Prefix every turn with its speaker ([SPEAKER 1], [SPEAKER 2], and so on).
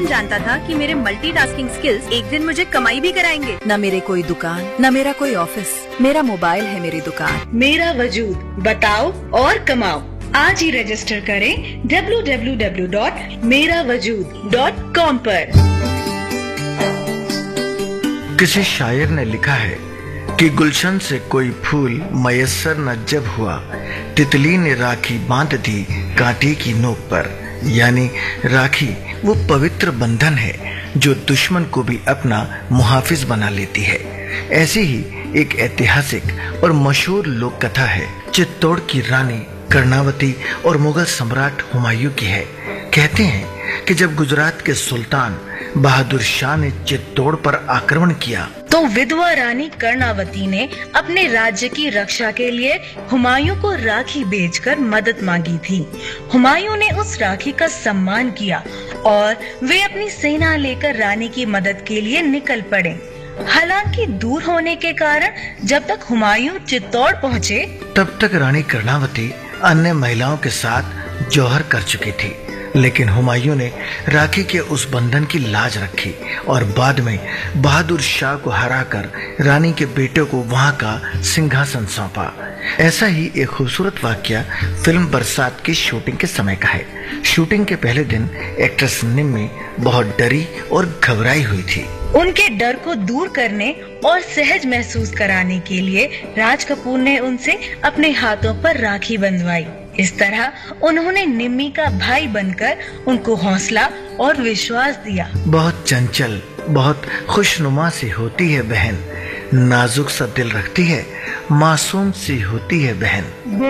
[SPEAKER 1] कौन जानता था कि मेरे मल्टीटास्किंग स्किल्स एक दिन मुझे कमाई भी कराएंगे।
[SPEAKER 2] न मेरे कोई दुकान, न मेरा कोई ऑफिस, मेरा मोबाइल है मेरी दुकान।
[SPEAKER 3] मेरा वजूद, बताओ और कमाओ। आज ही रजिस्टर करें www.merawajud.com पर।
[SPEAKER 4] किसी शायर ने लिखा है कि गुलशन से कोई फूल मयस्सर न जब हुआ, तितली ने राखी बांध दी कांटे की नोक पर। यानी राखी वो पवित्र बंधन है जो दुश्मन को भी अपना मुहाफिज बना लेती है। ऐसी ही एक ऐतिहासिक और मशहूर लोक कथा है चित्तौड़ की रानी कर्णावती और मुगल सम्राट हुमायूं की है। कहते हैं कि जब गुजरात के सुल्तान बहादुर शाह ने चित्तौड़ पर आक्रमण किया
[SPEAKER 3] तो विधवा रानी कर्णावती ने अपने राज्य की रक्षा के लिए हुमायूं को राखी भेजकर मदद मांगी थी। हुमायूं ने उस राखी का सम्मान किया और वे अपनी सेना लेकर रानी की मदद के लिए निकल पड़े। हालांकि दूर होने के कारण जब तक हुमायूं चित्तौड़ पहुँचे
[SPEAKER 4] तब तक रानी कर्णावती अन्य महिलाओं के साथ जौहर कर चुकी थी। लेकिन हुमायूं ने राखी के उस बंधन की लाज रखी और बाद में बहादुर शाह को हराकर रानी के बेटे को वहां का सिंहासन सौंपा। ऐसा ही एक खूबसूरत वाकया फिल्म बरसात की शूटिंग के समय का है। शूटिंग के पहले दिन एक्ट्रेस निम्मी बहुत डरी और घबराई हुई थी।
[SPEAKER 3] उनके डर को दूर करने और सहज महसूस कराने के लिए राज कपूर ने उनसे अपने हाथों पर राखी बंधवाई। इस तरह उन्होंने निम्मी का भाई बनकर उनको हौसला और विश्वास दिया।
[SPEAKER 4] बहुत चंचल, बहुत खुशनुमा सी होती है बहन, नाजुक सा दिल रखती है, मासूम सी होती है बहन।